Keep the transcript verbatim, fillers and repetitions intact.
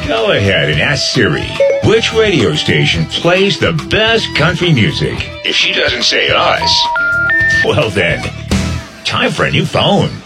Go ahead and ask Siri, which radio station plays the best country music? If she doesn't say us, well then, time for a new phone.